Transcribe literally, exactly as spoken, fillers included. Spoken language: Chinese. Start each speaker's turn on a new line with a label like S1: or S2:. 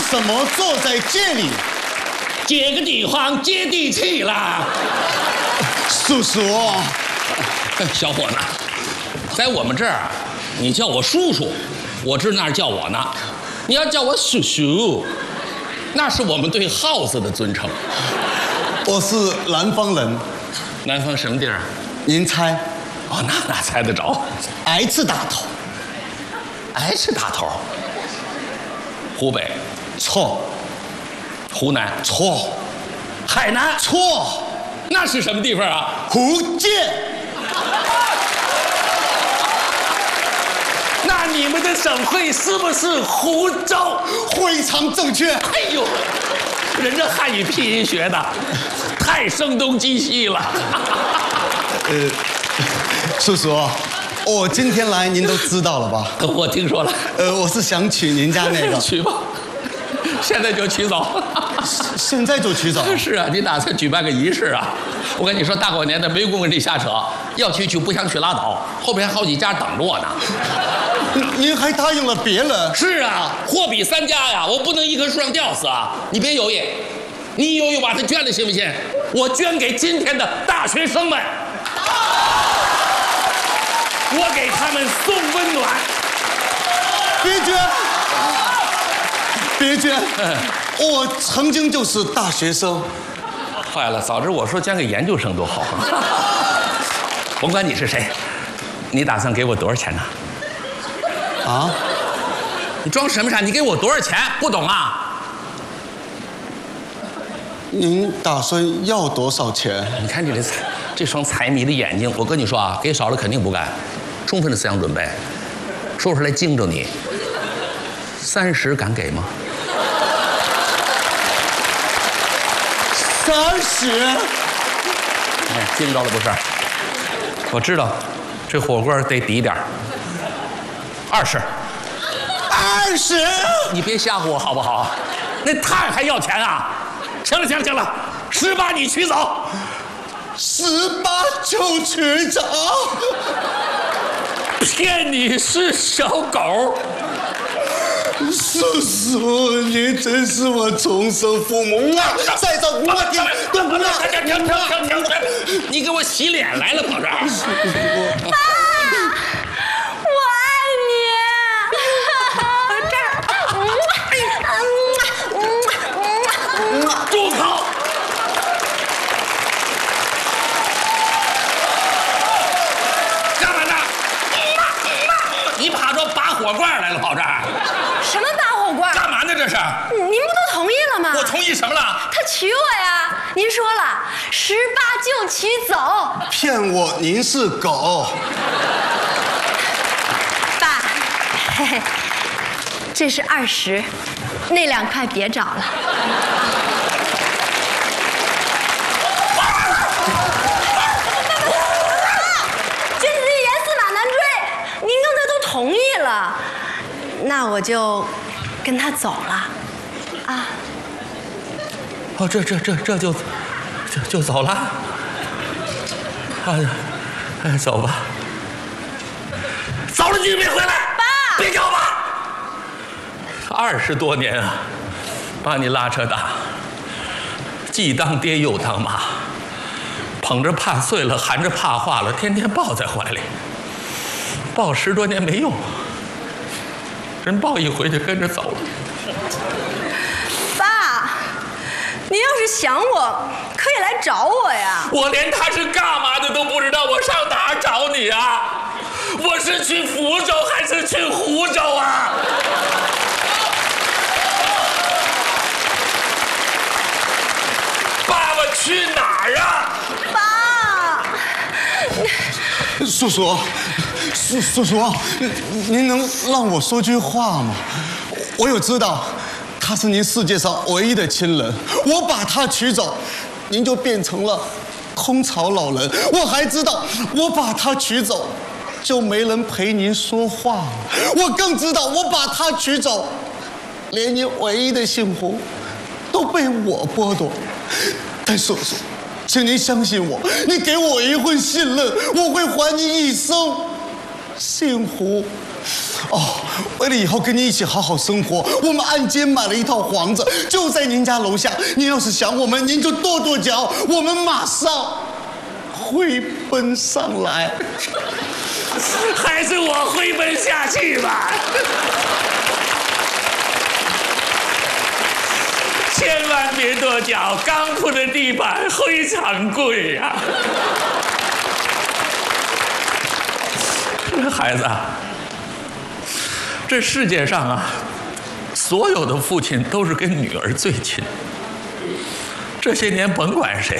S1: 什么坐在这里？
S2: 这个地方接地气啦。
S1: 叔叔，
S2: 小伙子，在我们这儿啊，你叫我叔叔，我知道那儿叫我呢。你要叫我叔叔，那是我们对耗子的尊称。
S1: 我是南方人。
S2: 南方什么地儿？
S1: 您猜？
S2: 哦，那哪猜得着？
S1: 挨次打头。
S2: 挨次打头。湖北。
S1: 错。
S2: 湖南。
S1: 错。
S2: 海南。
S1: 错。
S2: 那是什么地方啊？
S1: 福建。
S2: 那你们的省会是不是湖州？
S1: 非常正确。
S2: 哎呦，人这汉语拼音学的太声东击西了。
S1: 呃，叔叔，我今天来您都知道了吧？
S2: 我听说了。
S1: 呃，我是想娶您家那个。
S2: 娶吧，现在就娶走。
S1: 现在就娶走？
S2: 是啊，你打算举办个仪式啊？我跟你说，大过年的没工夫跟你瞎扯，要娶娶，不想娶拉倒，后边还好几家等着我呢。
S1: 您还答应了别人？
S2: 是啊，货比三家呀，我不能一棵树上吊死啊！你别犹豫，你犹豫把它捐了行不行？我捐给今天的大学生们，我给他们送温暖。
S1: 别捐，别捐！我曾经就是大学生。
S2: 坏了，早知我说捐给研究生多好啊！甭管你是谁，你打算给我多少钱呢？
S1: 啊？
S2: 你装什么傻？你给我多少钱？不懂啊？
S1: 您打算要多少钱？
S2: 你看你这财这双财迷的眼睛，我跟你说啊，给少了肯定不干，充分的思想准备，说出来惊着你。三十敢给吗？
S1: 三十？
S2: 哎，惊着了不是？我知道，这火锅得抵点儿。二十。
S1: 二十？
S2: 你别吓唬我好不好？那太还要钱啊！行了行了行了，十八你取走。
S1: 十八就取走？
S2: 骗你是小狗。
S1: 叔叔，您真是我重生父母啊！再走不听，对不对？
S2: 停停停停停停！你给我洗脸来了，跑这儿！
S3: 爸，我爱你。这儿，
S2: 住口！干嘛呢？你跑这拔火罐来了，跑这儿？
S3: 什么拔火罐？
S2: 干嘛呢？这是？
S3: 您不都同意了吗？
S2: 我同意什么了？
S3: 他娶我呀！您说了，十八就娶走。
S1: 骗我，您是狗。
S3: 爸，嘿嘿，这是二十，那两块别找了。君子一言，驷马难追。您刚才都同意了，那我就跟他走了，啊。
S2: 哦，这这这这就就就走了。哎呀，哎，走吧。走了你就别回来。
S3: 爸，
S2: 别叫爸。二十多年啊，把你拉扯大，既当爹又当妈，捧着怕碎了，含着怕化了，天天抱在怀里，抱十多年没用，人抱一回就跟着走了。
S3: 爸，您要是想我，可以来找我呀。
S2: 我连他是干嘛的都不知道，我上哪儿找你啊？我是去福州还是去湖州啊？爸爸去哪儿啊？
S3: 爸，
S1: 叔叔，叔叔叔，您能让我说句话吗？我有知道，他是您世界上唯一的亲人，我把他娶走，您就变成了空巢老人。我还知道，我把他娶走，就没人陪您说话了。我更知道，我把他娶走，连您唯一的幸福都被我剥夺。但叔叔，请您相信我，你给我一份信任，我会还你一生幸福。 哦，为了以后跟你一起好好生活，我们按揭买了一套房子，就在您家楼下。您要是想我们，您就跺跺脚，我们马上会奔上来。
S2: 还是我飞奔下去吧。千万别跺脚，刚铺的地板非常贵呀、啊。孩子啊，这世界上啊，所有的父亲都是跟女儿最亲。这些年，甭管谁。